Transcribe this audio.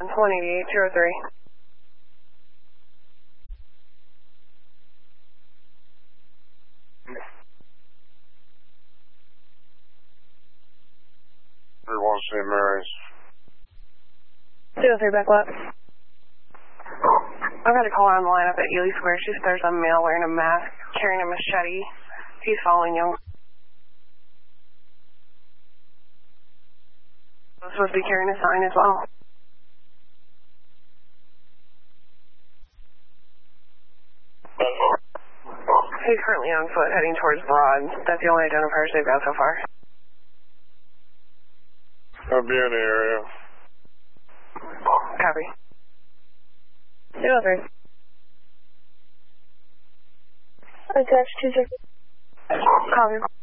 188-203. St. Mary's. 203 back left. I've got a call on the line up at Ely Square. She said there's a male wearing a mask, carrying a machete. He's following you. He's supposed to be carrying a sign as well. He's currently on foot heading towards Broad. That's the only identifiers they've got so far. I'll be in the area. Copy. 203. Attached 2-6. Copy.